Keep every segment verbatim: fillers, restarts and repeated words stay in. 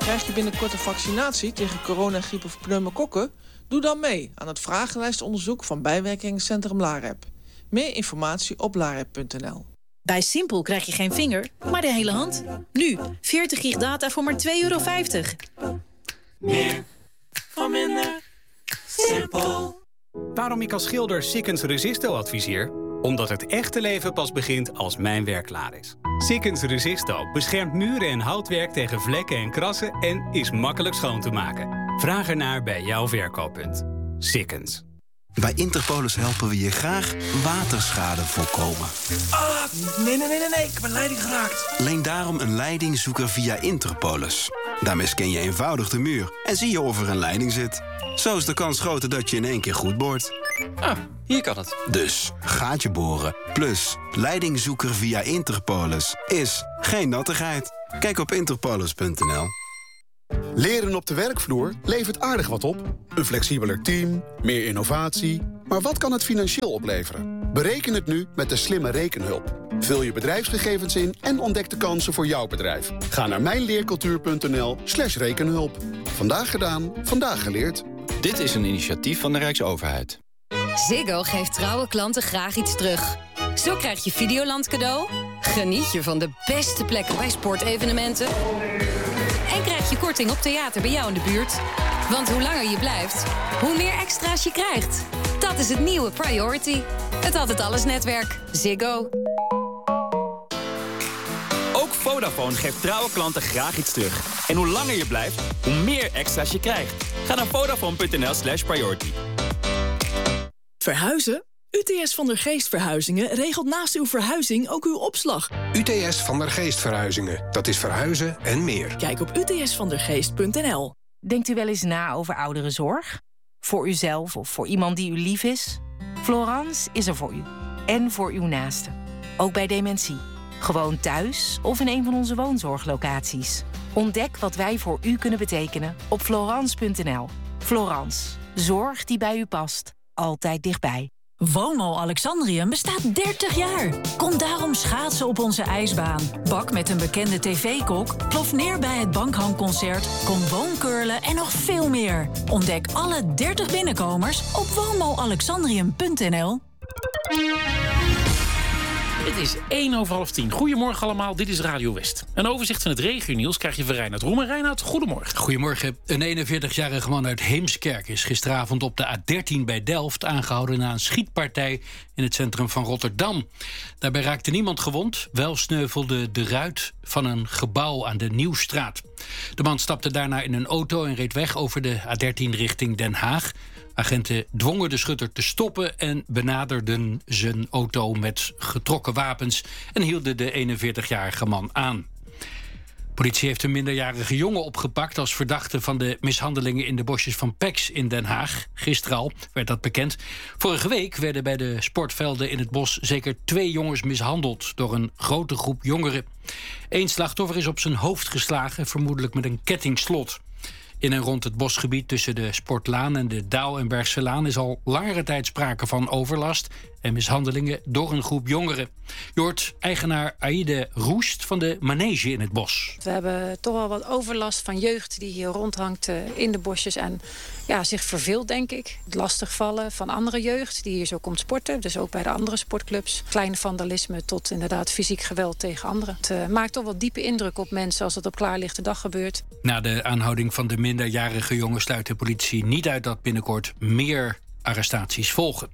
Krijg je binnenkort een vaccinatie tegen corona, griep of pneumokokken? Doe dan mee aan het vragenlijstonderzoek van bijwerkingencentrum LAREP. Meer informatie op larep punt n l. Bij Simpel krijg je geen vinger, maar de hele hand. Nu, veertig gig data voor maar twee euro vijftig. Meer voor minder. Simpel. Waarom ik als schilder Sikkens Resisto adviseer? Omdat het echte leven pas begint als mijn werk klaar is. Sikkens Resisto beschermt muren en houtwerk tegen vlekken en krassen en is makkelijk schoon te maken. Vraag ernaar bij jouw verkooppunt. Sikkens. Bij Interpolis helpen we je graag waterschade voorkomen. Ah, nee, nee, nee, nee, ik heb een leiding geraakt. Leen daarom een leidingzoeker via Interpolis. Daarmee scan je eenvoudig de muur en zie je of er een leiding zit. Zo is de kans groter dat je in één keer goed boort. Ah, hier kan het. Dus gaatje boren plus leidingzoeker via Interpolis is geen nattigheid. Kijk op interpolis punt n l. Leren op de werkvloer levert aardig wat op. Een flexibeler team, meer innovatie. Maar wat kan het financieel opleveren? Bereken het nu met de slimme rekenhulp. Vul je bedrijfsgegevens in en ontdek de kansen voor jouw bedrijf. Ga naar mijnleercultuur punt n l slash rekenhulp. Vandaag gedaan, vandaag geleerd. Dit is een initiatief van de Rijksoverheid. Ziggo geeft trouwe klanten graag iets terug. Zo krijg je Videoland cadeau, geniet je van de beste plekken bij sportevenementen en krijg je korting op theater bij jou in de buurt. Want hoe langer je blijft, hoe meer extra's je krijgt. Dat is het nieuwe Priority. Het Altijd Alles netwerk. Ziggo. Ook Vodafone geeft trouwe klanten graag iets terug. En hoe langer je blijft, hoe meer extra's je krijgt. Ga naar vodafone punt n l slash priority. Verhuizen? U T S Van der Geest Verhuizingen regelt naast uw verhuizing ook uw opslag. U T S Van der Geest Verhuizingen. Dat is verhuizen en meer. Kijk op u t s van der geest punt n l. Denkt u wel eens na over ouderenzorg? Voor uzelf of voor iemand die u lief is? Florence is er voor u. En voor uw naasten. Ook bij dementie. Gewoon thuis of in een van onze woonzorglocaties. Ontdek wat wij voor u kunnen betekenen op florence punt n l. Florence. Zorg die bij u past. Altijd dichtbij. Woonmol Alexandrium bestaat dertig jaar. Kom daarom schaatsen op onze ijsbaan. Bak met een bekende tv-kok. Plof neer bij het Bankhangconcert. Kom woonkurlen en nog veel meer. Ontdek alle dertig binnenkomers op woonmol alexandrium punt n l. Het is één over half tien. Goedemorgen allemaal, dit is Radio West. Een overzicht van het regionieuws krijg je van Reinoud Roemer. Reinoud, goedemorgen. Goedemorgen. Een eenenveertigjarige man uit Heemskerk is gisteravond op de A dertien bij Delft aangehouden na een schietpartij in het centrum van Rotterdam. Daarbij raakte niemand gewond, wel sneuvelde de ruit van een gebouw aan de Nieuwstraat. De man stapte daarna in een auto en reed weg over de A dertien richting Den Haag. Agenten dwongen de schutter te stoppen en benaderden zijn auto met getrokken wapens en hielden de eenenveertigjarige man aan. Politie heeft een minderjarige jongen opgepakt als verdachte van de mishandelingen in de bosjes van Peks in Den Haag. Gisteren al werd dat bekend. Vorige week werden bij de sportvelden in het bos zeker twee jongens mishandeld door een grote groep jongeren. Eén slachtoffer is op zijn hoofd geslagen, vermoedelijk met een kettingslot. In en rond het bosgebied tussen de Sportlaan en de Douw- en Bergselaan is al langere tijd sprake van overlast en mishandelingen door een groep jongeren. Je hoort eigenaar Aïde Roest van de manege in het bos. We hebben toch wel wat overlast van jeugd die hier rondhangt in de bosjes en ja, zich verveelt, denk ik. Het lastigvallen van andere jeugd die hier zo komt sporten, dus ook bij de andere sportclubs. Klein vandalisme tot inderdaad fysiek geweld tegen anderen. Het uh, maakt toch wel diepe indruk op mensen als het op klaarlichte dag gebeurt. Na de aanhouding van de minderjarige jongen sluit de politie niet uit dat binnenkort meer arrestaties volgen.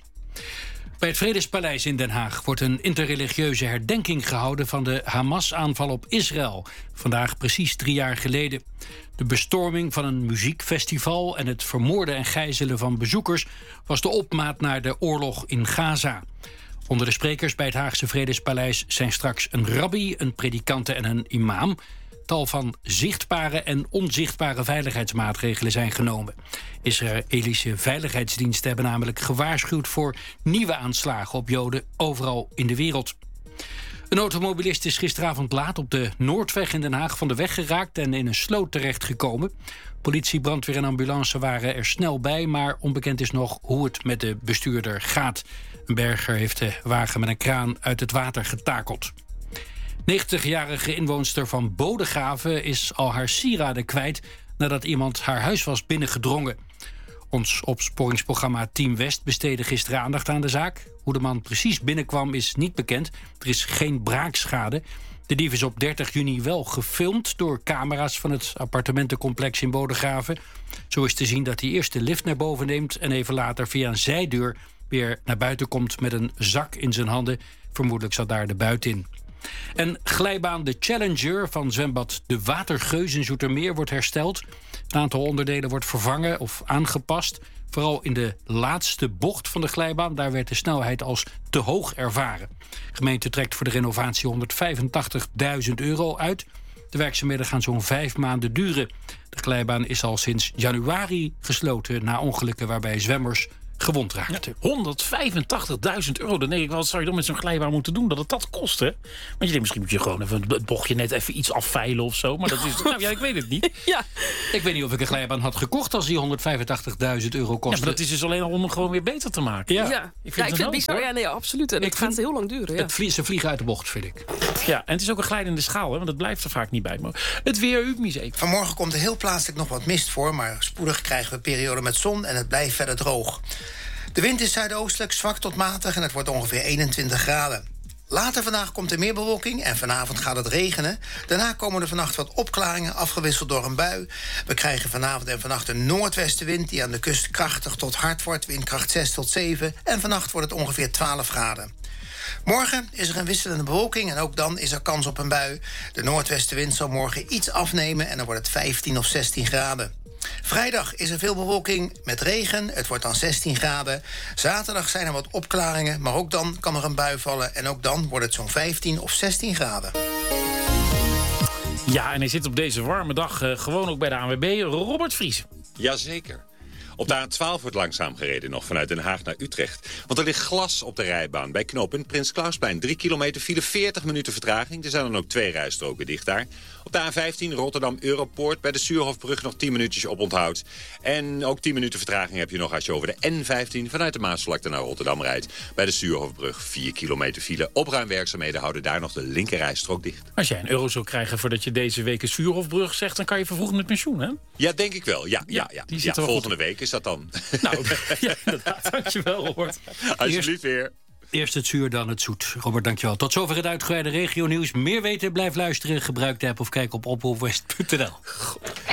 Bij het Vredespaleis in Den Haag wordt een interreligieuze herdenking gehouden van de Hamas-aanval op Israël. Vandaag precies drie jaar geleden. De bestorming van een muziekfestival en het vermoorden en gijzelen van bezoekers was de opmaat naar de oorlog in Gaza. Onder de sprekers bij het Haagse Vredespaleis zijn straks een rabbi, een predikante en een imam. Tal van zichtbare en onzichtbare veiligheidsmaatregelen zijn genomen. Israëlische veiligheidsdiensten hebben namelijk gewaarschuwd voor nieuwe aanslagen op Joden overal in de wereld. Een automobilist is gisteravond laat op de Noordweg in Den Haag van de weg geraakt en in een sloot terechtgekomen. Politie, brandweer en ambulance waren er snel bij, maar onbekend is nog hoe het met de bestuurder gaat. Een berger heeft de wagen met een kraan uit het water getakeld. negentigjarige inwoonster van Bodegraven is al haar sieraden kwijt nadat iemand haar huis was binnengedrongen. Ons opsporingsprogramma Team West besteedde gisteren aandacht aan de zaak. Hoe de man precies binnenkwam is niet bekend. Er is geen braakschade. De dief is op dertig juni wel gefilmd door camera's van het appartementencomplex in Bodegraven. Zo is te zien dat hij eerst de lift naar boven neemt en even later via een zijdeur weer naar buiten komt met een zak in zijn handen. Vermoedelijk zat daar de buit in. En glijbaan de Challenger van zwembad De Watergeus in Zoetermeer wordt hersteld. Het aantal onderdelen wordt vervangen of aangepast. Vooral in de laatste bocht van de glijbaan. Daar werd de snelheid als te hoog ervaren. De gemeente trekt voor de renovatie honderdvijfentachtigduizend euro uit. De werkzaamheden gaan zo'n vijf maanden duren. De glijbaan is al sinds januari gesloten na ongelukken waarbij zwemmers gewond raakten. Ja, honderdvijfentachtigduizend euro. Dan denk ik wel, wat zou je dan met zo'n glijbaan moeten doen? Dat het dat kost, hè? Want je denkt, misschien moet je gewoon even het bochtje net even iets afveilen of zo. Maar dat is, nou ja, ik weet het niet. Ja. Ik weet niet of ik een glijbaan had gekocht als die honderdvijfentachtigduizend euro kostte. Ja, maar dat is dus alleen al om hem gewoon weer beter te maken. Ja, ja. Ik vind, ja, ik vind het bizar. Ja, nee, absoluut. En ik het gaat heel lang duren. Ja. Het vlie- ze vliegen uit de bocht, vind ik. Ja, en het is ook een glijdende schaal, hè, want dat blijft er vaak niet bij. Maar het weer, u museum. Vanmorgen komt er heel plaatselijk nog wat mist voor, maar spoedig krijgen we een periode met zon en het blijft verder droog. De wind is zuidoostelijk, zwak tot matig en het wordt ongeveer eenentwintig graden. Later vandaag komt er meer bewolking en vanavond gaat het regenen. Daarna komen er vannacht wat opklaringen, afgewisseld door een bui. We krijgen vanavond en vannacht een noordwestenwind die aan de kust krachtig tot hard wordt, windkracht zes tot zeven. En vannacht wordt het ongeveer twaalf graden. Morgen is er een wisselende bewolking en ook dan is er kans op een bui. De noordwestenwind zal morgen iets afnemen en dan wordt het vijftien of zestien graden. Vrijdag is er veel bewolking met regen. Het wordt dan zestien graden. Zaterdag zijn er wat opklaringen, maar ook dan kan er een bui vallen. En ook dan wordt het zo'n vijftien of zestien graden. Ja, en hij zit op deze warme dag uh, gewoon ook bij de A N W B. Robert Vries. Jazeker. Op de A twaalf wordt langzaam gereden nog vanuit Den Haag naar Utrecht. Want er ligt glas op de rijbaan. Bij knooppunt Prins Klausplein drie kilometer file, veertig minuten vertraging. Er zijn dan ook twee rijstroken dicht daar. Op de A vijftien Rotterdam-Europoort bij de Suurhofbrug nog tien minuutjes op onthoud. En ook tien minuten vertraging heb je nog als je over de N vijftien vanuit de Maasvlakte naar Rotterdam rijdt. Bij de Suurhofbrug vier kilometer file. Opruimwerkzaamheden houden daar nog de linker rijstrook dicht. Als jij een euro zou krijgen voordat je deze week een Suurhofbrug zegt, dan kan je vervroegd met pensioen, hè? Ja, denk ik wel. Ja, ja, ja. Die ja, zit er volgende goed. week is dat dan. Nou, ja, inderdaad. Dankjewel, Robert. Alsjeblieft weer. Eerst het zuur, dan het zoet. Robert, dankjewel. Tot zover het uitgebreide regionieuws. Meer weten, blijf luisteren. Gebruik de app of kijk op oproepwest punt n l.